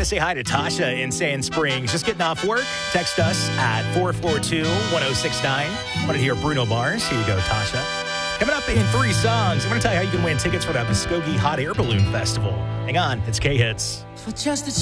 say hi to Tasha in Sand Springs. Just getting off work. Text us at 442-1069. Want to hear Bruno Mars? Here you go, Tasha. Coming up in 3 songs, I'm going to tell you how you can win tickets for the Muskogee Hot Air Balloon Festival. Hang on, it's K-Hits. For just a